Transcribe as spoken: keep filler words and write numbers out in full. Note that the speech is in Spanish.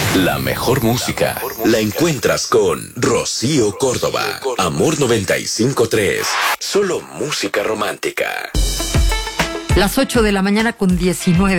La mejor música la encuentras con Rocío Córdoba. Amor noventa y cinco punto tres. Solo música romántica. Las ocho de la mañana con diecinueve.